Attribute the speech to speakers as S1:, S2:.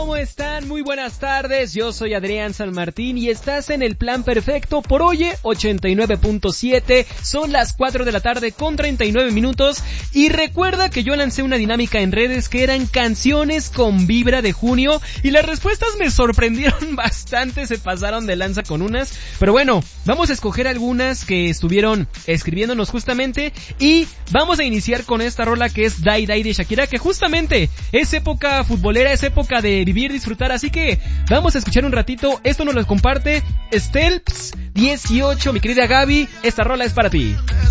S1: ¿Cómo están? Muy buenas tardes, yo soy Adrián San Martín y estás en el plan perfecto por Oye 89.7, son las 4 de la tarde con 39 minutos y recuerda que yo lancé una dinámica en redes que eran canciones con vibra de junio y las respuestas me sorprendieron bastante, se pasaron de lanza con unas, pero bueno, vamos a escoger algunas que estuvieron escribiéndonos justamente y vamos a iniciar con esta rola que es Die Die de Shakira, que justamente es época futbolera, es época de vivir, disfrutar, así que vamos a escuchar un ratito. Esto nos lo comparte Stelps18, mi querida Gaby, esta rola es para ti.